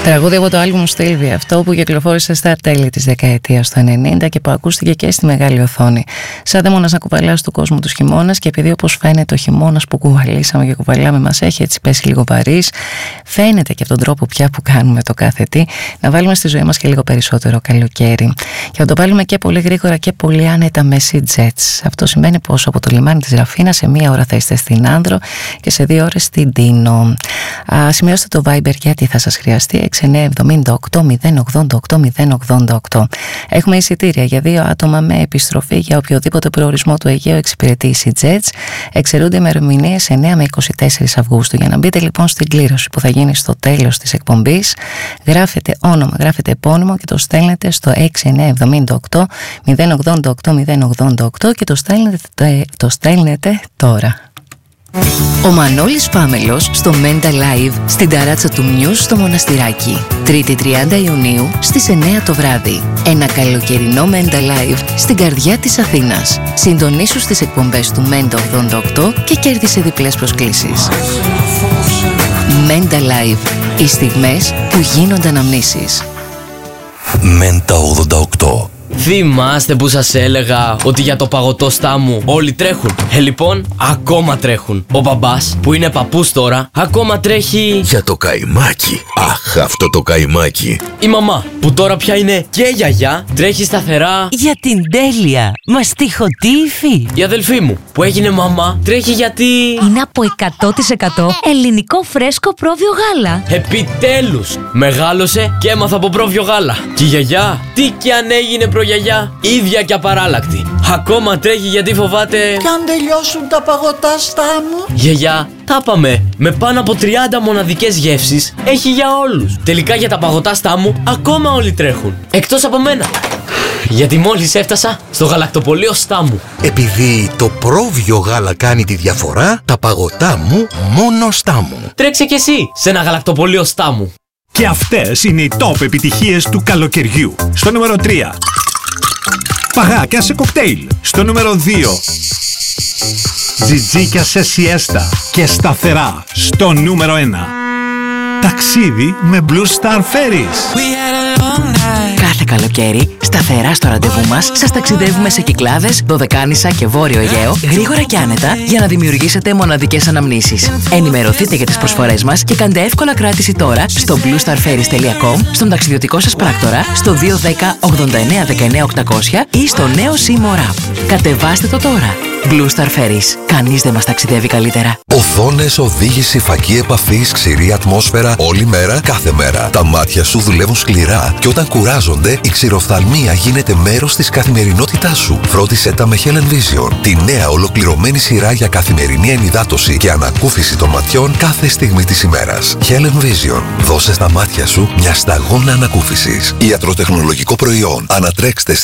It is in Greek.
Τραγούδι από το άλμπουμ Sylvia, αυτό που κυκλοφόρησε στα τέλη της δεκαετίας του 90 και που ακούστηκε και στη μεγάλη οθόνη. Σαν δαίμονας να κουβαλάς του κόσμου τους χειμώνας, και επειδή όπως φαίνεται ο χειμώνας που κουβαλήσαμε και κουβαλάμε μας έχει έτσι πέσει λίγο βαρύς, φαίνεται και από τον τρόπο πια που κάνουμε το κάθε τι, να βάλουμε στη ζωή μας και λίγο περισσότερο καλοκαίρι. Και να το βάλουμε και πολύ γρήγορα και πολύ άνετα με EasyJet. Αυτό σημαίνει πως από το λιμάνι της Ραφίνα σε 1 ώρα θα είστε στην Άνδρο και σε 2 ώρες στην Τίνο. Σημειώστε το Viber γιατί θα σας χρειαστεί. 6978-088-088. Έχουμε εισιτήρια για 2 άτομα με επιστροφή για οποιοδήποτε προορισμό του Αιγαίου εξυπηρετεί EasyJet. Εξαιρούνται ημερομηνίες 9 με 24 Αυγούστου. Για να μπείτε λοιπόν στην κλήρωση που θα γίνει στο τέλος της εκπομπής, γράφετε όνομα, γράφετε επώνυμο και το στέλνετε στο 6978-088-088 και το στέλνετε τώρα. Ο Μανώλης Φάμελος στο Mental Live στην ταράτσα του Μιούς στο Μοναστηράκι. 3η 30 Ιουνίου στις 9 το βράδυ. Ένα καλοκαιρινό Mental Live στην καρδιά της Αθήνας. Συντονίσου στις εκπομπές του Mental 88 και κέρδισε διπλές προσκλήσεις. Mental Live. Οι στιγμές που γίνονται αναμνήσεις. Mental 88. Θυμάστε που σας έλεγα ότι για το παγωτό στάμου όλοι τρέχουν? Λοιπόν, ακόμα τρέχουν. Ο μπαμπάς, που είναι παππούς τώρα, ακόμα τρέχει για το καϊμάκι. Αχ, αυτό το καϊμάκι. Η μαμά, που τώρα πια είναι και γιαγιά, τρέχει σταθερά για την τέλεια μαστιχοτύφη. Η αδελφή μου, που έγινε μαμά, τρέχει γιατί είναι από 100% ελληνικό φρέσκο πρόβιο γάλα. Επιτέλους, μεγάλωσε και έμαθα από πρόβιο γάλα. Και η γιαγιά, τι κι αν έγινε προγιαγιά, ίδια και απαράλλακτη, ακόμα τρέχει γιατί φοβάται κι αν τελειώσουν τα παγωτά στάμου. Γιαγιά, τα είπαμε, με πάνω από 30 μοναδικές γεύσεις έχει για όλους. Τελικά για τα παγωτά στάμου ακόμα όλοι τρέχουν, εκτός από μένα, γιατί μόλις έφτασα στο γαλακτοπωλείο Στάμου. Επειδή το πρόβιο γάλα κάνει τη διαφορά, τα παγωτά μου μόνο Στάμου. Τρέξε κι εσύ σε ένα γαλακτοπωλείο Στάμου. Και αυτές είναι οι top επιτυχίες του καλοκαιριού. Στο νούμερο 3, παγάκια σε κοκτέιλ. Στο νούμερο 2, τζιτζίκια σε σιέστα και σταθερά. Στο νούμερο 1, ταξίδι με Blue Star Ferries. Κάθε καλοκαίρι, σταθερά στο ραντεβού μας, σας ταξιδεύουμε σε Κυκλάδες, Δωδεκάνησα και Βόρειο Αιγαίο, γρήγορα και άνετα, για να δημιουργήσετε μοναδικές αναμνήσεις. Ενημερωθείτε για τις προσφορές μας και κάντε εύκολα κράτηση τώρα στο bluestarferries.com, στον ταξιδιωτικό σας πράκτορα, στο 210 89 19 800 ή στο νέο Seymour App. Κατεβάστε το τώρα. Blue Star Ferries. Κανείς δεν μας ταξιδεύει καλύτερα. Οθόνες, οδήγηση, φακή επαφής, ξηρή ατμόσφαιρα, όλη μέρα, κάθε μέρα. Τα μάτια σου δουλεύουν σκληρά και όταν κουράζονται, η ξηροφθαλμία γίνεται μέρος της καθημερινότητάς σου. Φρόντισε τα με Helen Vision, τη νέα ολοκληρωμένη σειρά για καθημερινή ενυδάτωση και ανακούφιση των ματιών κάθε στιγμή της ημέρας. Helen Vision. Δώσε στα μάτια σου μια σταγόνα ανακούφισης. Ιατροτεχνολογικό προϊόν. Ανατρέξτε